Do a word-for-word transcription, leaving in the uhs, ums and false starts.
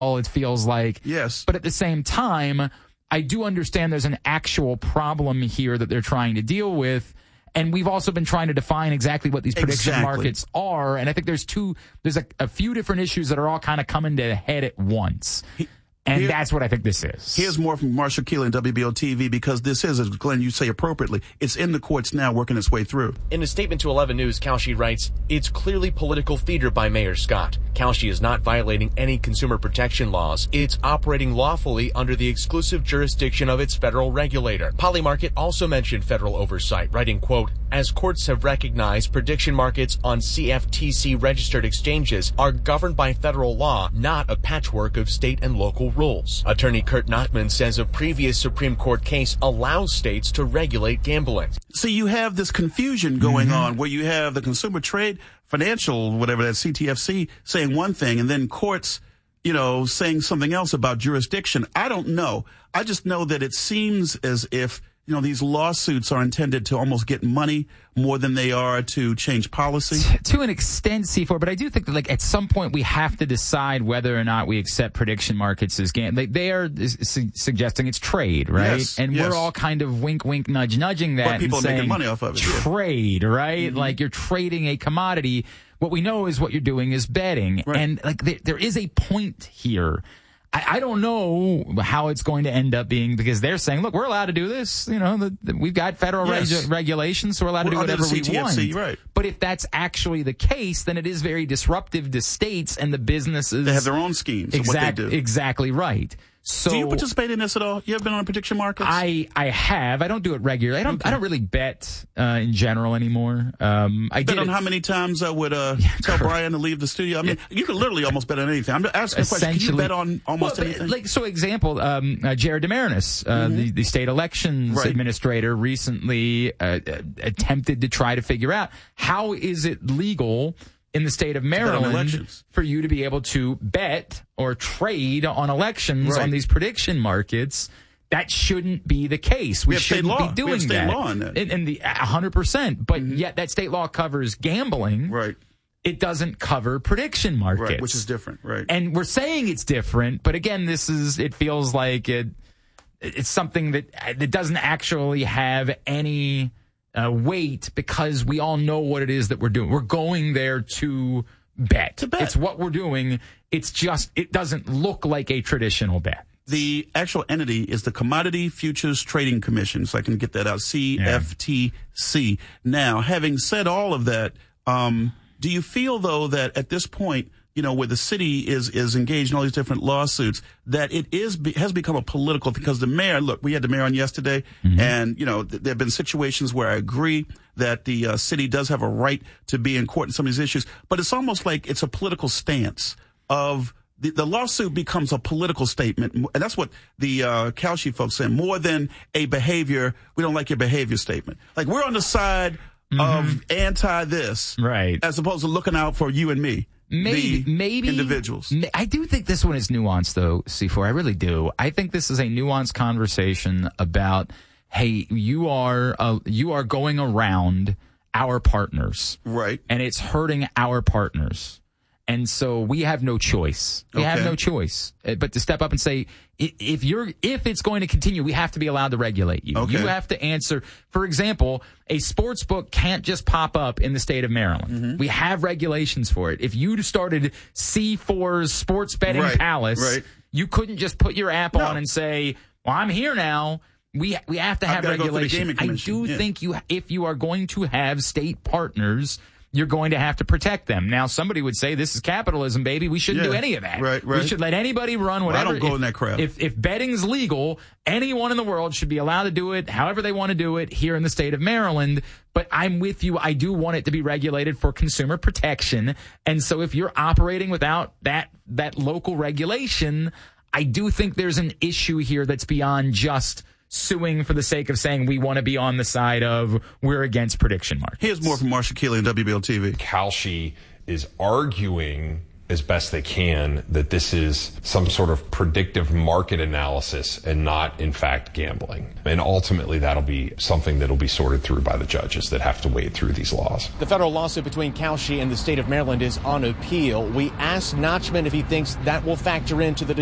it feels like. Yes. But at the same time, I do understand there's an actual problem here that they're trying to deal with. And we've also been trying to define exactly what these prediction exactly. markets are. And I think there's two, there's a, a few different issues that are all kind of coming to a head at once. He, And Here, that's what I think this is. Here's more from Marshall Keeler and W B O T V, because this is, as Glenn, you say appropriately, it's in the courts now working its way through. In a statement to eleven News, Kalshi writes, "It's clearly political theater by Mayor Scott. Kalshi is not violating any consumer protection laws. It's operating lawfully under the exclusive jurisdiction of its federal regulator." Polymarket also mentioned federal oversight, writing, quote, "As courts have recognized, prediction markets on C F T C-registered exchanges are governed by federal law, not a patchwork of state and local rules." Attorney Kurt Nachman says a previous Supreme Court case allows states to regulate gambling. So you have this confusion going mm-hmm. on where you have the Consumer Trade Financial, whatever that C T F C, saying one thing, and then courts, you know, saying something else about jurisdiction. I don't know. I just know that it seems as if, you know, these lawsuits are intended to almost get money more than they are to change policy. To an extent, C four, but I do think that, like, at some point we have to decide whether or not we accept prediction markets as game. They, they are su- suggesting it's trade, right? Yes, and yes. we're all kind of wink, wink, nudge, nudging that. But people and are saying, making money off of it. Yeah. Trade, right? Mm-hmm. Like, you're trading a commodity. What we know is what you're doing is betting. Right. And, like, there, there is a point here. I, I don't know how it's going to end up being, because they're saying, look, we're allowed to do this. You know, the, the, we've got federal yes. regu- regulations, so we're allowed we're to do whatever the we C T F C, want. right. But if that's actually the case, then it is very disruptive to states and the businesses. They have their own schemes Exact, of what they do. Exactly right. So do you participate in this at all? You ever been on prediction markets? I, I have. I don't do it regularly. I don't okay. I don't really bet uh, in general anymore. Um, I bet did on it. how many times I would uh, Yeah, tell correct. Brian to leave the studio. I mean, you can literally almost bet on anything. I'm asking a question. Can you bet on almost well, anything? Like, so example, um, uh, Jared Demarinis, uh, mm-hmm. the, the state elections right. administrator, recently uh, uh, attempted to try to figure out how is it legal in the state of Maryland for you to be able to bet or trade on elections right. on these prediction markets. That shouldn't be the case. We, we shouldn't law. be doing we have state that. Law in that. In, in the one hundred percent. But mm-hmm. yet that state law covers gambling. Right. It doesn't cover prediction markets. Right, which is different, right. And we're saying it's different, but again, this is, it feels like it, it's something that, that doesn't actually have any uh, weight, because we all know what it is that we're doing. We're going there to bet. To bet. It's what we're doing. It's just, it doesn't look like a traditional bet. The actual entity is the Commodity Futures Trading Commission, so I can get that out, C F T C. Yeah. Now, having said all of that, um, do you feel, though, that at this point, you know, where the city is is engaged in all these different lawsuits, that it is has become a political, because the mayor, look, we had the mayor on yesterday, mm-hmm. and, you know, th- there have been situations where I agree that the uh, city does have a right to be in court in some of these issues, but it's almost like it's a political stance of the, the lawsuit becomes a political statement, and that's what the uh, Kalshi folks say, more than a behavior, we don't like your behavior statement. Like, we're on the side mm-hmm. of anti this, right, as opposed to looking out for you and me. Maybe, maybe individuals. I do think this one is nuanced, though, C four. I really do. I think this is a nuanced conversation about, hey, you are uh, you are going around our partners, right, and it's hurting our partners. And so we have no choice. We okay. have no choice but to step up and say, if you're, if it's going to continue, we have to be allowed to regulate you. Okay. You have to answer. For example, a sports book can't just pop up in the state of Maryland. Mm-hmm. We have regulations for it. If you started C four's Sports Betting right. Palace, right. you couldn't just put your app no. on and say, well, I'm here now. We we have to have regulation. I do yeah. think you, if you are going to have state partners, you're going to have to protect them. Now, somebody would say, this is capitalism, baby. We shouldn't yeah, do any of that. Right, right. We should let anybody run whatever. Well, I don't go if, in that crap. If, if betting's legal, anyone in the world should be allowed to do it however they want to do it here in the state of Maryland. But I'm with you. I do want it to be regulated for consumer protection. And so if you're operating without that that local regulation, I do think there's an issue here that's beyond just suing for the sake of saying we want to be on the side of we're against prediction markets. Here's more from Marshall Keeler and W B L T V. Kalshi is arguing as best they can that this is some sort of predictive market analysis and not, in fact, gambling. And ultimately, that'll be something that'll be sorted through by the judges that have to wade through these laws. The federal lawsuit between Kalshi and the state of Maryland is on appeal. We asked Notchman if he thinks that will factor into the